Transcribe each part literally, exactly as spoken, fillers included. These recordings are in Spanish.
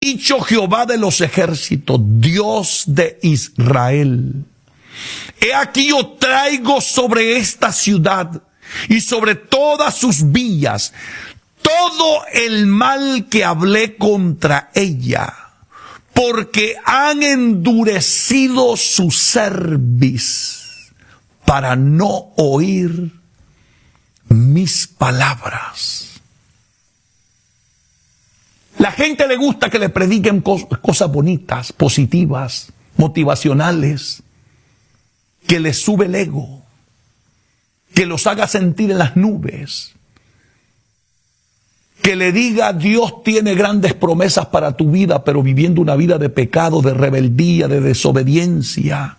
dicho Jehová de los ejércitos, Dios de Israel: he aquí yo traigo sobre esta ciudad y sobre todas sus villas todo el mal que hablé contra ella, porque han endurecido su cerviz para no oír mis palabras. La gente le gusta que le prediquen cos- cosas bonitas, positivas, motivacionales, que les sube el ego, que los haga sentir en las nubes, que le diga: Dios tiene grandes promesas para tu vida, pero viviendo una vida de pecado, de rebeldía, de desobediencia.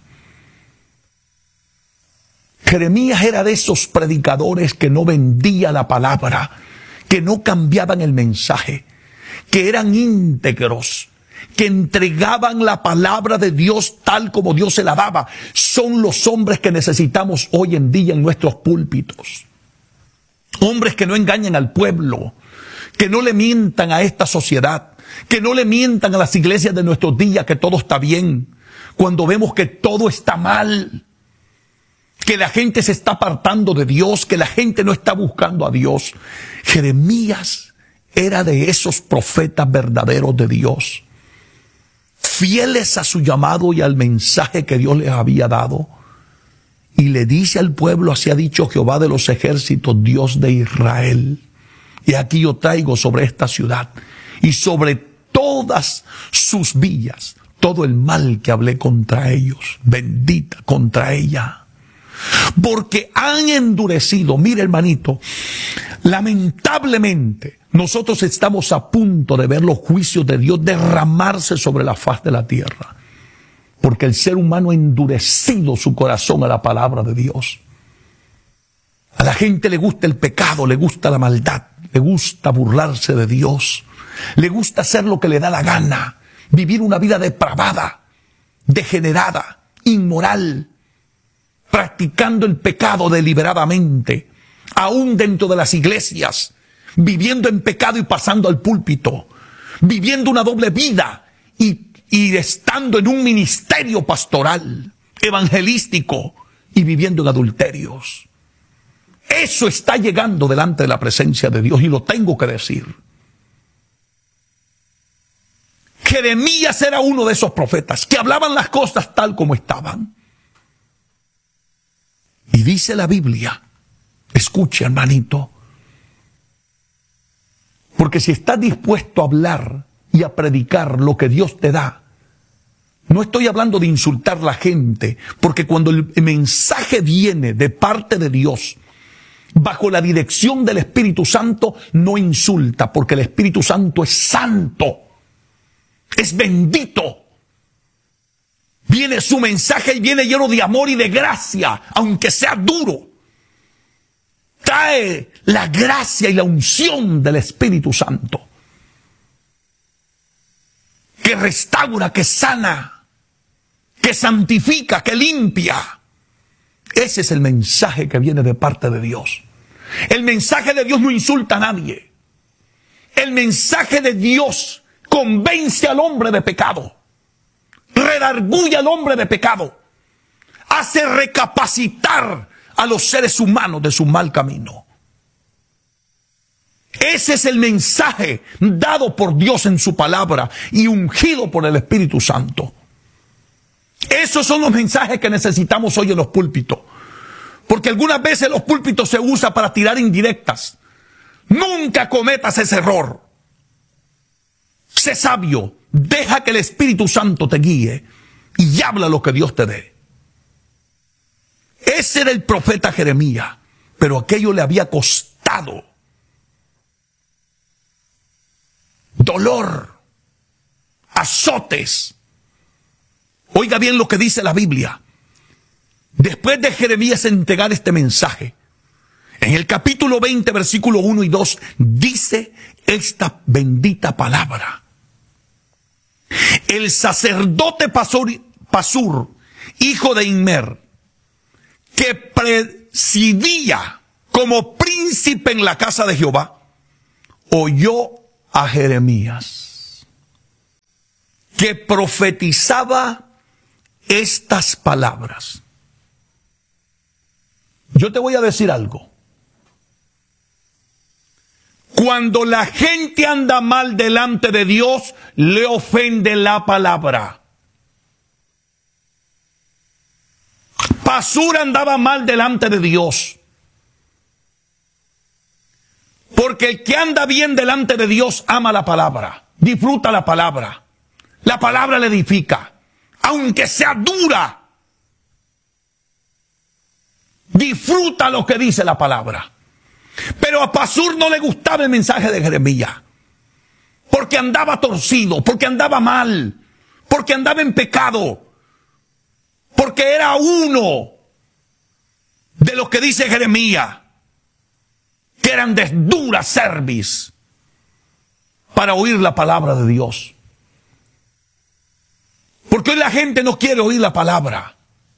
Jeremías era de esos predicadores que no vendía la palabra, que no cambiaban el mensaje, que eran íntegros, que entregaban la palabra de Dios tal como Dios se la daba. Son los hombres que necesitamos hoy en día en nuestros púlpitos. Hombres que no engañan al pueblo, que no le mientan a esta sociedad, que no le mientan a las iglesias de nuestros días que todo está bien, cuando vemos que todo está mal, que la gente se está apartando de Dios, que la gente no está buscando a Dios. Jeremías era de esos profetas verdaderos de Dios, fieles a su llamado y al mensaje que Dios les había dado. Y le dice al pueblo: así ha dicho Jehová de los ejércitos, Dios de Israel: y aquí yo traigo sobre esta ciudad y sobre todas sus villas todo el mal que hablé contra ellos, bendita contra ella. Porque han endurecido. Mire, hermanito, lamentablemente nosotros estamos a punto de ver los juicios de Dios derramarse sobre la faz de la tierra, porque el ser humano ha endurecido su corazón a la palabra de Dios. A la gente le gusta el pecado, le gusta la maldad, le gusta burlarse de Dios, le gusta hacer lo que le da la gana, vivir una vida depravada, degenerada, inmoral, practicando el pecado deliberadamente, aún dentro de las iglesias, viviendo en pecado y pasando al púlpito, viviendo una doble vida y, y estando en un ministerio pastoral, evangelístico, y viviendo en adulterios. Eso está llegando delante de la presencia de Dios, y lo tengo que decir. Jeremías era uno de esos profetas que hablaban las cosas tal como estaban. Y dice la Biblia, escuche, hermanito, porque si estás dispuesto a hablar y a predicar lo que Dios te da, no estoy hablando de insultar a la gente, porque cuando el mensaje viene de parte de Dios, bajo la dirección del Espíritu Santo, no insulta, porque el Espíritu Santo es santo, es bendito. Viene su mensaje y viene lleno de amor y de gracia, aunque sea duro. Trae la gracia y la unción del Espíritu Santo, que restaura, que sana, que santifica, que limpia. Ese es el mensaje que viene de parte de Dios. El mensaje de Dios no insulta a nadie. El mensaje de Dios convence al hombre de pecado, redarguye al hombre de pecado, hace recapacitar a los seres humanos de su mal camino. Ese es el mensaje dado por Dios en su palabra y ungido por el Espíritu Santo. Esos son los mensajes que necesitamos hoy en los púlpitos, porque algunas veces los púlpitos se usan para tirar indirectas. Nunca cometas ese error. Sé sabio, deja que el Espíritu Santo te guíe y habla lo que Dios te dé. Ese era el profeta Jeremías, pero aquello le había costado dolor, azotes. Oiga bien lo que dice la Biblia. Después de Jeremías entregar este mensaje, en el capítulo veinte, versículo uno y dos, dice esta bendita palabra: el sacerdote Pasur, Pasur, hijo de Immer, que presidía como príncipe en la casa de Jehová, oyó a Jeremías. que profetizaba estas palabras. Yo te voy a decir algo. Cuando la gente anda mal delante de Dios, le ofende la palabra. Pasur andaba mal delante de Dios. Porque el que anda bien delante de Dios ama la palabra, disfruta la palabra. La palabra le edifica, aunque sea dura. Disfruta lo que dice la palabra. Pero a Pasur no le gustaba el mensaje de Jeremías, porque andaba torcido, porque andaba mal, porque andaba en pecado, porque era uno de los que dice Jeremías, que eran de dura cerviz para oír la palabra de Dios. Porque hoy la gente no quiere oír la palabra.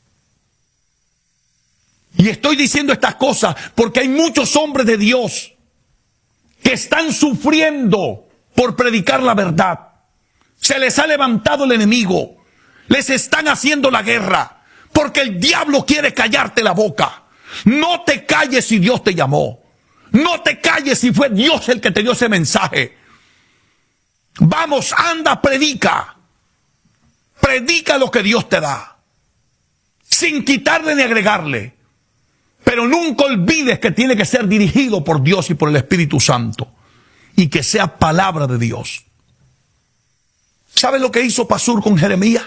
Y estoy diciendo estas cosas porque hay muchos hombres de Dios que están sufriendo por predicar la verdad. Se les ha levantado el enemigo. Les están haciendo la guerra porque el diablo quiere callarte la boca. No te calles si Dios te llamó. No te calles si fue Dios el que te dio ese mensaje. Vamos, anda, predica. Predica lo que Dios te da, sin quitarle ni agregarle. Pero nunca olvides que tiene que ser dirigido por Dios y por el Espíritu Santo, y que sea palabra de Dios. ¿Sabes lo que hizo Pasur con Jeremías?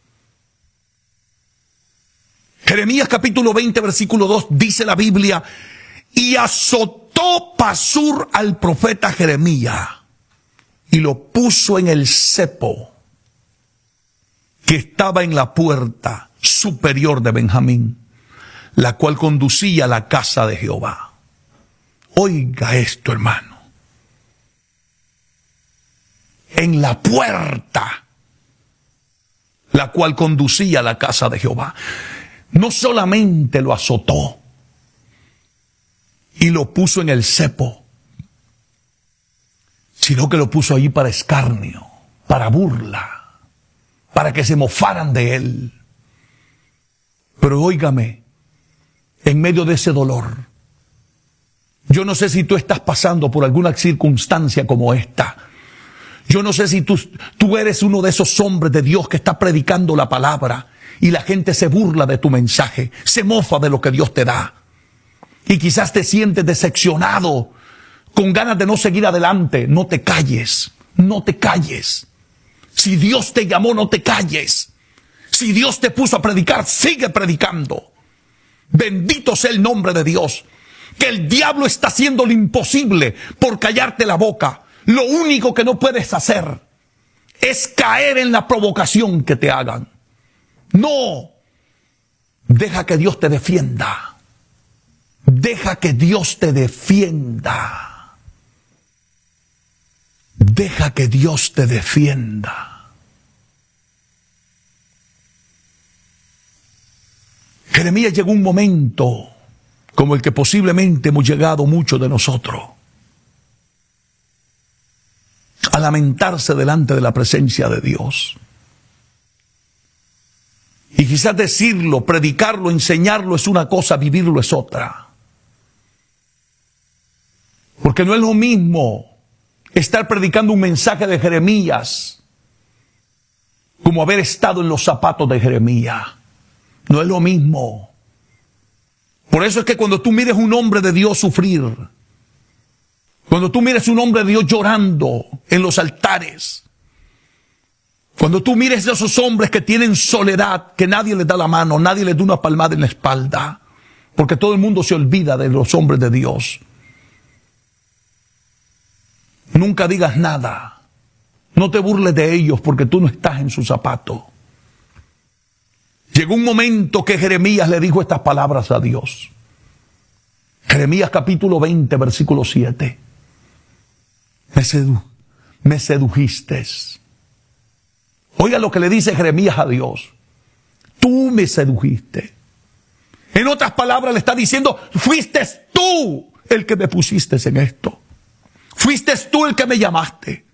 Jeremías capítulo veinte, versículo dos, dice la Biblia: y azotó Pasur al profeta Jeremías, y lo puso en el cepo que estaba en la puerta superior de Benjamín, la cual conducía a la casa de Jehová. Oiga esto, hermano. En la puerta, la cual conducía a la casa de Jehová. No solamente lo azotó y lo puso en el cepo, sino que lo puso allí para escarnio, para burla, para que se mofaran de él. Pero óigame, en medio de ese dolor, yo no sé si tú estás pasando por alguna circunstancia como esta. Yo no sé si tú, tú eres uno de esos hombres de Dios que está predicando la palabra y la gente se burla de tu mensaje, se mofa de lo que Dios te da. Y quizás te sientes decepcionado, con ganas de no seguir adelante. No te calles, no te calles. Si Dios te llamó, no te calles. Si Dios te puso a predicar, sigue predicando. Bendito sea el nombre de Dios. Que el diablo está haciendo lo imposible por callarte la boca. Lo único que no puedes hacer es caer en la provocación que te hagan. No. Deja que Dios te defienda. Deja que Dios te defienda. Deja que Dios te defienda. Jeremías llegó un momento como el que posiblemente hemos llegado muchos de nosotros, a lamentarse delante de la presencia de Dios. Y quizás decirlo, predicarlo, enseñarlo es una cosa, vivirlo es otra. Porque no es lo mismo estar predicando un mensaje de Jeremías como haber estado en los zapatos de Jeremías. No es lo mismo. Por eso es que cuando tú mires un hombre de Dios sufrir, cuando tú mires un hombre de Dios llorando en los altares, cuando tú mires a esos hombres que tienen soledad, que nadie les da la mano, nadie les da una palmada en la espalda, porque todo el mundo se olvida de los hombres de Dios, nunca digas nada. No te burles de ellos porque tú no estás en su zapato. Llegó un momento que Jeremías le dijo estas palabras a Dios. Jeremías capítulo veinte, versículo siete. Me, sedu me sedujiste. Oiga lo que le dice Jeremías a Dios. Tú me sedujiste. En otras palabras le está diciendo, fuiste tú el que me pusiste en esto. Fuiste tú el que me llamaste.